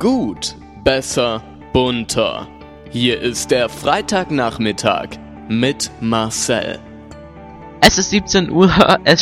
Gut, besser, bunter. Hier ist der Freitagnachmittag mit Marcel. Es ist 17 Uhr, es